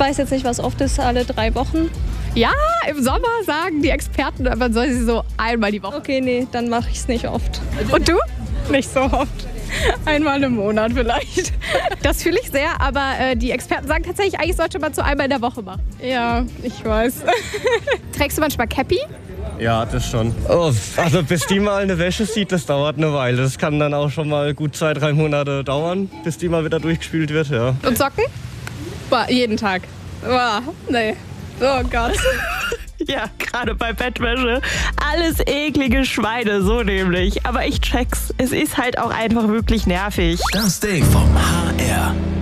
weiß jetzt nicht, was oft ist, alle 3 Wochen. Ja, im Sommer sagen die Experten, man soll sie so einmal die Woche. Okay, nee, dann mache ich es nicht oft. Und du? Nicht so oft. Einmal im Monat vielleicht. Das fühle ich sehr, aber die Experten sagen tatsächlich, eigentlich sollte man so einmal in der Woche machen. Ja, ich weiß. Trägst du manchmal Cappy? Ja, das schon. Oh, also bis die mal eine Wäsche sieht, das dauert eine Weile. Das kann dann auch schon mal gut 2-3 Monate dauern, bis die mal wieder durchgespült wird, ja. Und Socken? Boah, jeden Tag. Boah, nee. Oh Gott. Ja, gerade bei Bettwäsche. Alles eklige Schweine, so nämlich. Aber ich check's. Es ist halt auch einfach wirklich nervig. Das Ding vom HR.